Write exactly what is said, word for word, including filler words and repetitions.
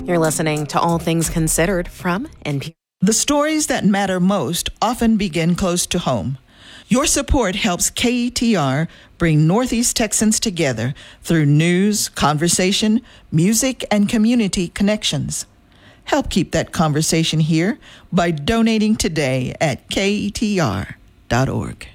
You're listening to All Things Considered from N P R. The stories that matter most often begin close to home. Your support helps K E T R bring Northeast Texans together through news, conversation, music, and community connections. Help keep that conversation here by donating today at K E T R dot org.